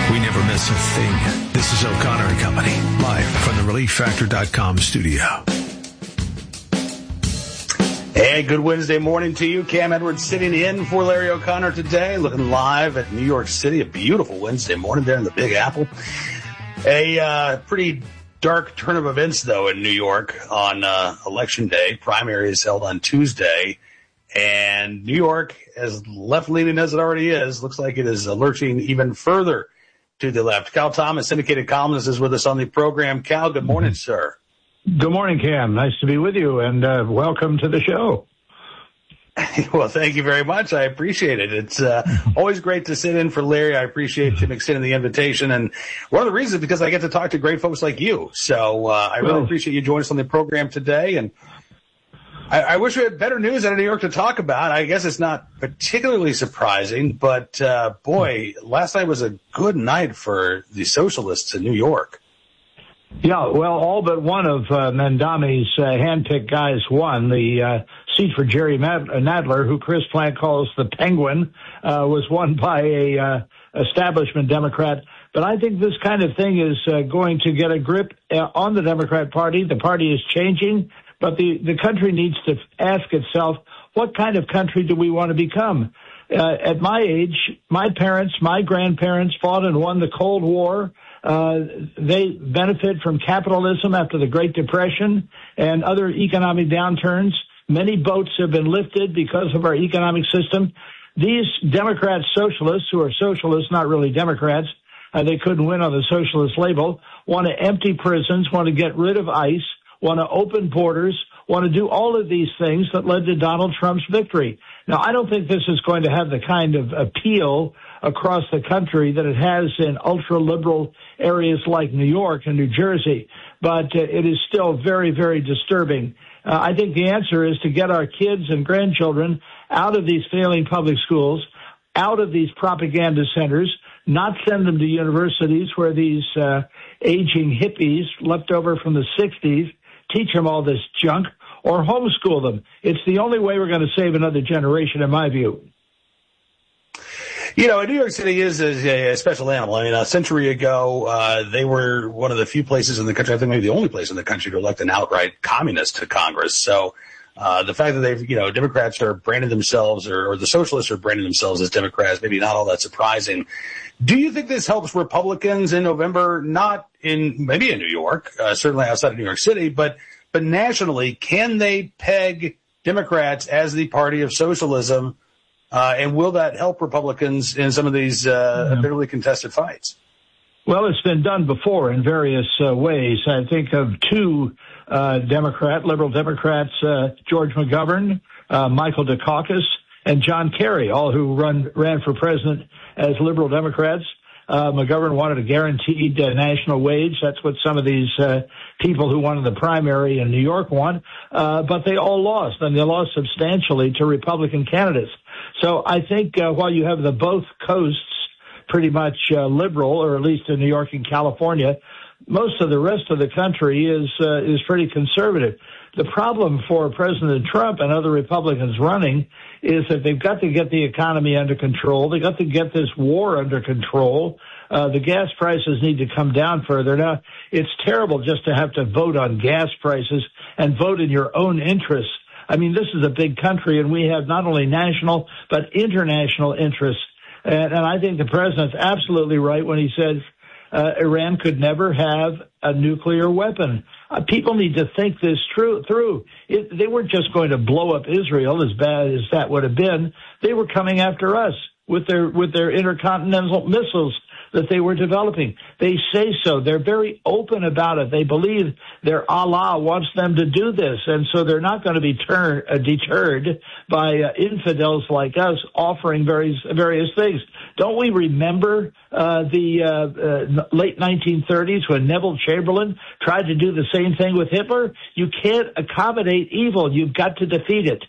We never miss a thing. This is O'Connor and Company, live from the ReliefFactor.com studio. Hey, good Wednesday morning to you. Cam Edwards sitting in for Larry O'Connor today, looking live at New York City. A beautiful Wednesday morning there in the Big Apple. A pretty dark turn of events, though, in New York on Election Day. Primaries held on Tuesday. And New York, as left-leaning as it already is, looks like it is lurching even further to the left. Cal Thomas, syndicated columnist, is with us on the program. Cal, good morning, sir. Good morning, Cam. Nice to be with you, and welcome to the show. Well, thank you very much. I appreciate it. It's always great to sit in for Larry. I appreciate Tim extending the invitation. And one of the reasons is because I get to talk to great folks like you. So I really appreciate you joining us on the program today. And I wish we had better news out of New York to talk about. I guess it's not particularly surprising, but boy, last night was a good night for the socialists in New York. Yeah, well, all but one of Mamdani's handpicked guys won. The seat for Jerry Nadler, who Chris Plante calls the Penguin, was won by a establishment Democrat. But I think this kind of thing is going to get a grip on the Democrat Party. The party is changing, but the country needs to ask itself, what kind of country do we want to become? At my age, my parents, my grandparents fought and won the Cold War. They benefit from capitalism after the Great Depression and other economic downturns. Many boats have been lifted because of our economic system. These Democrat socialists, who are socialists, not really Democrats, they couldn't win on the socialist label, want to empty prisons, want to get rid of ICE, want to open borders, want to do all of these things that led to Donald Trump's victory. Now, I don't think this is going to have the kind of appeal across the country that it has in ultra-liberal areas like New York and New Jersey, but it is still very, very disturbing. I think the answer is to get our kids and grandchildren out of these failing public schools, out of these propaganda centers, not send them to universities where these aging hippies left over from the 60s teach them all this junk, or homeschool them. It's the only way we're going to save another generation, in my view. You know, New York City is a special animal. I mean, a century ago, they were one of the few places in the country, I think maybe the only place in the country, to elect an outright communist to Congress. So the fact that they've, Democrats are branding themselves, or the socialists are branding themselves as Democrats, maybe not all that surprising. Do you think this helps Republicans in November, maybe in New York, certainly outside of New York City, but nationally? Can they peg Democrats as the party of socialism? And will that help Republicans in some of these bitterly contested fights? Well, it's been done before in various ways. I think of two liberal Democrats, George McGovern, Michael Dukakis, and John Kerry, all who ran for president as liberal Democrats. McGovern wanted a guaranteed national wage. That's what some of these people who won the primary in New York want. But they all lost, and they lost substantially to Republican candidates. So I think while you have both coasts pretty much liberal, or at least in New York and California, most of the rest of the country is pretty conservative. The problem for President Trump and other Republicans running is that they've got to get the economy under control. They've got to get this war under control. The gas prices need to come down further. Now, it's terrible just to have to vote on gas prices and vote in your own interests. I mean, this is a big country, and we have not only national but international interests. And I think the president's absolutely right when he says Iran could never have a nuclear weapon. People need to think this through. They weren't just going to blow up Israel, as bad as that would have been. They were coming after us with their intercontinental missiles that they were developing. They say so. They're very open about it. They believe their Allah wants them to do this, and so they're not going to be deterred by infidels like us offering various things. Don't we remember the late 1930s when Neville Chamberlain tried to do the same thing with Hitler? You can't accommodate evil. You've got to defeat it.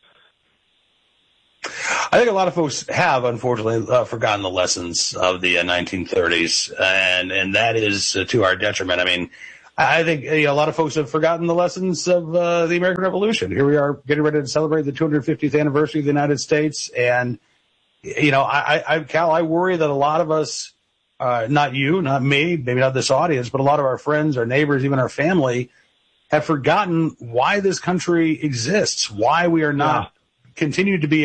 I think a lot of folks have, unfortunately, forgotten the lessons of the 1930s, and that is to our detriment. I mean, I think a lot of folks have forgotten the lessons of the American Revolution. Here we are getting ready to celebrate the 250th anniversary of the United States, and Cal, I worry that a lot of us not you, not me, maybe not this audience, but a lot of our friends, our neighbors, even our family, have forgotten why this country exists, why we are not continued to be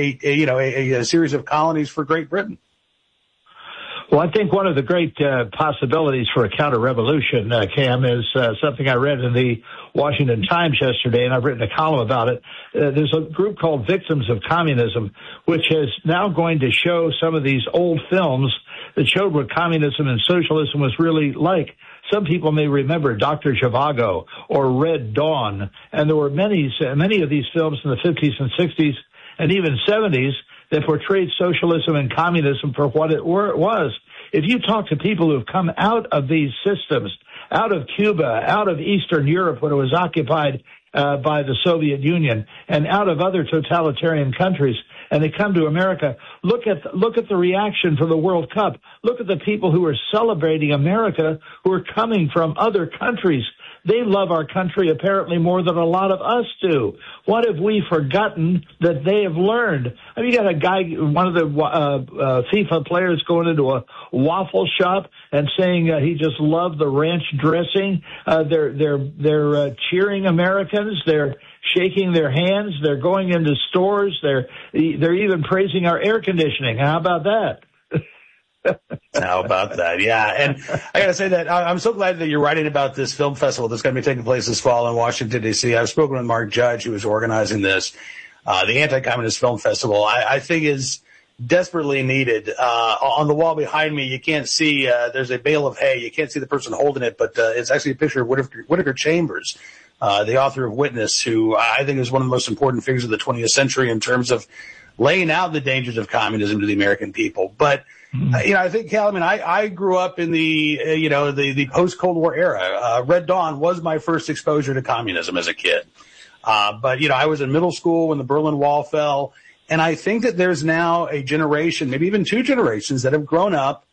a series of colonies for Great Britain. Well, I think one of the great possibilities for a counter-revolution, Cam, is something I read in the Washington Times yesterday, and I've written a column about it. There's a group called Victims of Communism, which is now going to show some of these old films that showed what communism and socialism was really like. Some people may remember Dr. Zhivago or Red Dawn, and there were many of these films in the 50s and 60s and even 70s that portrayed socialism and communism for what it was. If you talk to people who have come out of these systems, out of Cuba, out of Eastern Europe when it was occupied by the Soviet Union, and out of other totalitarian countries, and they come to America, look at the reaction for the World Cup. Look at the people who are celebrating America who are coming from other countries. They love our country apparently more than a lot of us do. What have we forgotten that they have learned? I mean, you got a guy, one of the FIFA players going into a waffle shop and saying he just loved the ranch dressing. They're cheering Americans. They're shaking their hands. They're going into stores. They're even praising our air conditioning. How about that? How about that? Yeah. And I got to say that I'm so glad that you're writing about this film festival that's going to be taking place this fall in Washington, D.C. I've spoken with Mark Judge, who is organizing this. The Anti-Communist Film Festival, I think, is desperately needed. On the wall behind me, you can't see, there's a bale of hay. You can't see the person holding it, but it's actually a picture of Whittaker Chambers, the author of Witness, who I think is one of the most important figures of the 20th century in terms of laying out the dangers of communism to the American people. But I think, Cal, I grew up in the post-Cold War era. Red Dawn was my first exposure to communism as a kid. But I was in middle school when the Berlin Wall fell. And I think that there's now a generation, maybe even two generations, that have grown up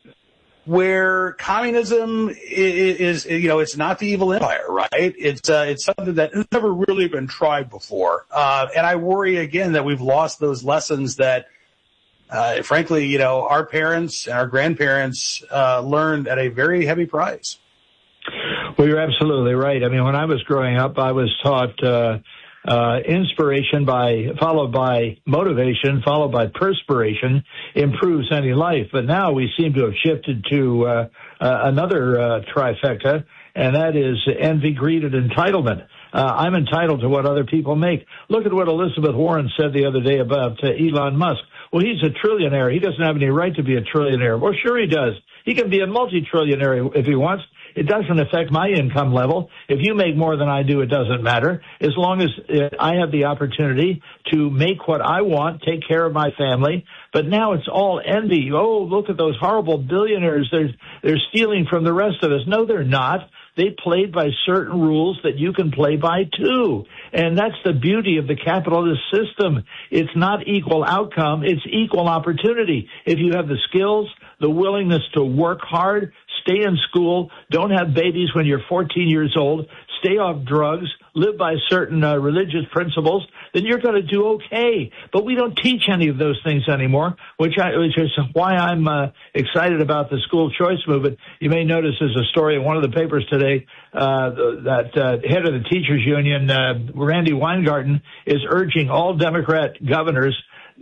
where communism is it's not the evil empire, right? It's something that has never really been tried before. And I worry again that we've lost those lessons that, frankly, our parents and our grandparents learned at a very heavy price. Well, you're absolutely right. I mean, when I was growing up, I was taught inspiration followed by motivation, followed by perspiration improves any life. But now we seem to have shifted to another trifecta, and that is envy, greed, and entitlement. I'm entitled to what other people make. Look at what Elizabeth Warren said the other day about Elon Musk. Well, he's a trillionaire. He doesn't have any right to be a trillionaire. Well, sure he does. He can be a multi-trillionaire if he wants. It doesn't affect my income level. If you make more than I do, it doesn't matter. As long as I have the opportunity to make what I want, take care of my family. But now it's all envy. Oh, look at those horrible billionaires. They're stealing from the rest of us. No, they're not. They played by certain rules that you can play by too. And that's the beauty of the capitalist system. It's not equal outcome. It's equal opportunity. If you have the skills, the willingness to work hard, stay in school, don't have babies when you're 14 years old, stay off drugs, live by certain religious principles, then you're going to do okay. But we don't teach any of those things anymore, which is why I'm excited about the school choice movement. You may notice there's a story in one of the papers today that head of the teachers union, Randy Weingarten, is urging all Democrat governors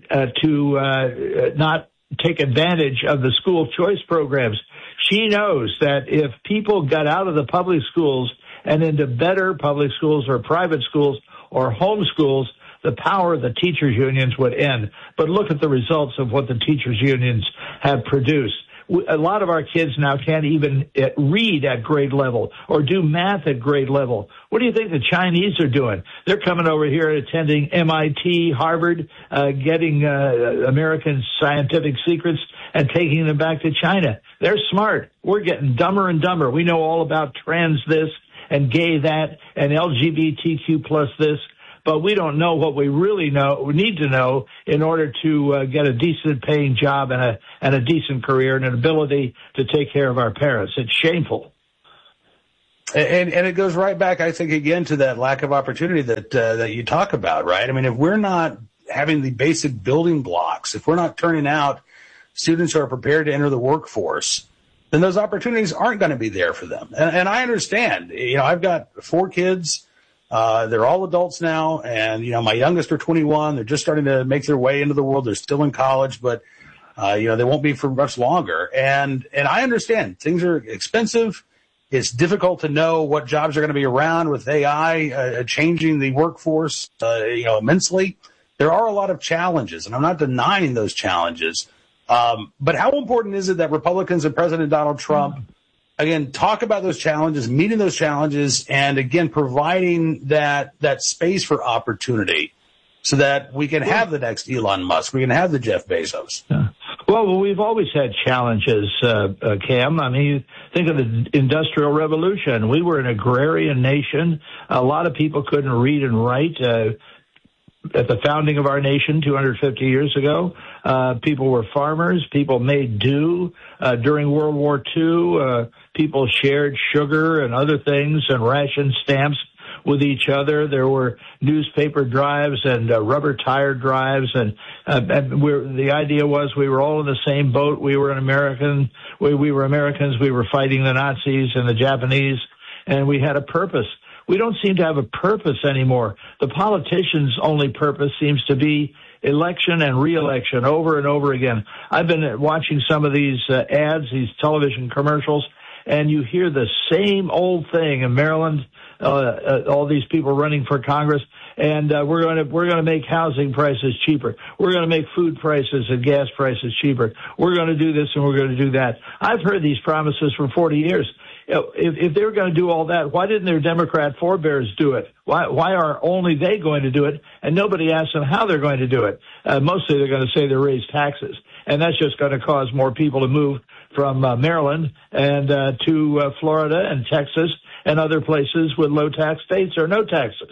to not take advantage of the school choice programs. She knows that if people got out of the public schools and into better public schools or private schools or home schools, the power of the teachers unions would end. But look at the results of what the teachers unions have produced. A lot of our kids now can't even read at grade level or do math at grade level. What do you think the Chinese are doing? They're coming over here attending MIT, Harvard, getting American scientific secrets and taking them back to China. They're smart. We're getting dumber and dumber. We know all about trans this and gay that and LGBTQ plus this. But we don't know what we really need to know in order to get a decent paying job and a decent career and an ability to take care of our parents. It's shameful. And it goes right back, I think, again, to that lack of opportunity that you talk about, right? I mean, if we're not having the basic building blocks, if we're not turning out students who are prepared to enter the workforce, then those opportunities aren't going to be there for them. And I understand. I've got 4 kids. They're all adults now. And, my youngest are 21. They're just starting to make their way into the world. They're still in college, but, they won't be for much longer. And I understand things are expensive. It's difficult to know what jobs are going to be around with AI changing the workforce, immensely. There are a lot of challenges, and I'm not denying those challenges. But how important is it that Republicans and President Donald Trump, again, talk about those challenges, meeting those challenges, and again, providing that space for opportunity so that we can have the next Elon Musk, we can have the Jeff Bezos? Yeah. Well, we've always had challenges, Cam. I mean, you think of the Industrial Revolution. We were an agrarian nation. A lot of people couldn't read and write. At the founding of our nation 250 years ago, people were farmers. People made do. During World War II, people shared sugar and other things and ration stamps with each other. There were newspaper drives and rubber tire drives, and the idea was we were all in the same boat. We were Americans. We were fighting the Nazis and the Japanese, and we had a purpose. We don't seem to have a purpose anymore. The politicians' only purpose seems to be election and re-election over and over again. I've been watching some of these ads, these television commercials, and you hear the same old thing in Maryland. All these people running for Congress, and we're going to make housing prices cheaper. We're going to make food prices and gas prices cheaper. We're going to do this and we're going to do that. I've heard these promises for 40 years. If they were going to do all that, why didn't their Democrat forebears do it? Why are only they going to do it, and nobody asks them how they're going to do it? Mostly they're going to say they raise taxes, and that's just going to cause more people to move from Maryland and to Florida and Texas and other places with low tax states or no taxes.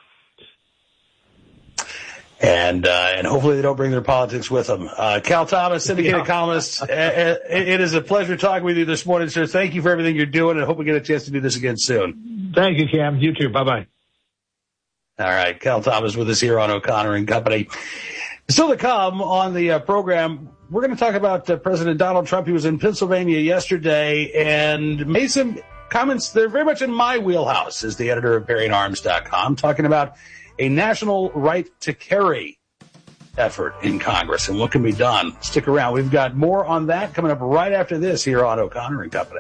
And hopefully they don't bring their politics with them. Cal Thomas, syndicated columnist, it is a pleasure talking with you this morning, sir. Thank you for everything you're doing, and I hope we get a chance to do this again soon. Thank you, Cam. You too. Bye-bye. All right. Cal Thomas with us here on O'Connor and Company. Still to come on the program, we're going to talk about President Donald Trump. He was in Pennsylvania yesterday and made some comments that are very much in my wheelhouse as the editor of BearingArms.com, talking about a national right to carry effort in Congress and what can be done. Stick around. We've got more on that coming up right after this here on O'Connor and Company.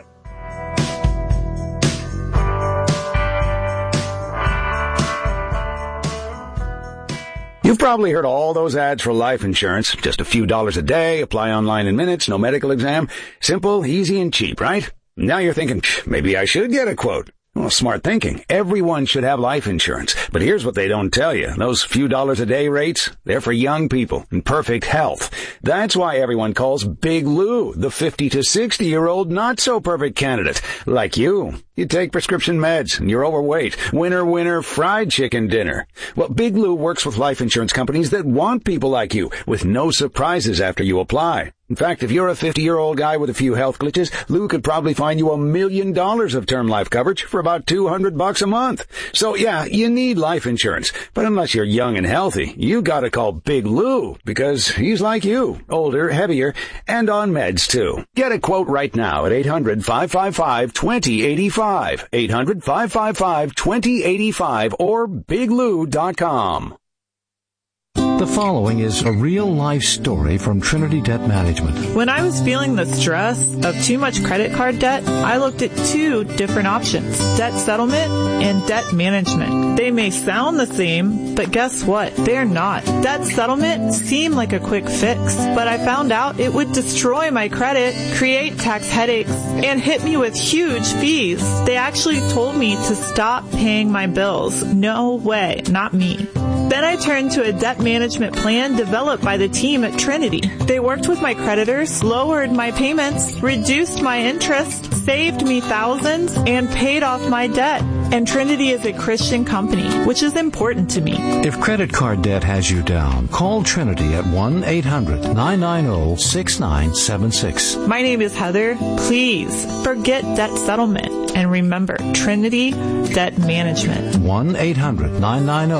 You've probably heard all those ads for life insurance. Just a few dollars a day, apply online in minutes, no medical exam. Simple, easy, and cheap, right? Now you're thinking, maybe I should get a quote. Well, smart thinking. Everyone should have life insurance. But here's what they don't tell you. Those few dollars a day rates, they're for young people in perfect health. That's why everyone calls Big Lou the 50 to 60-year-old not-so-perfect candidate. Like you. You take prescription meds and you're overweight. Winner, fried chicken dinner. Well, Big Lou works with life insurance companies that want people like you with no surprises after you apply. In fact, if you're a 50-year-old guy with a few health glitches, Lou could probably find you $1 million of term life coverage for about $200 a month. So yeah, you need life insurance. But unless you're young and healthy, you gotta call Big Lou because he's like you, older, heavier, and on meds too. Get a quote right now at 800-555-2085. 800-555-2085 or biglou.com. The following is a real-life story from Trinity Debt Management. When I was feeling the stress of too much credit card debt, I looked at 2 different options, debt settlement and debt management. They may sound the same, but guess what? They're not. Debt settlement seemed like a quick fix, but I found out it would destroy my credit, create tax headaches, and hit me with huge fees. They actually told me to stop paying my bills. No way, not me. Then I turned to a debt management plan developed by the team at Trinity. They worked with my creditors, lowered my payments, reduced my interest, saved me thousands, and paid off my debt. And Trinity is a Christian company, which is important to me. If credit card debt has you down, call Trinity at 1-800-990-6976. My name is Heather. Please forget debt settlement and remember Trinity Debt Management. 1-800-990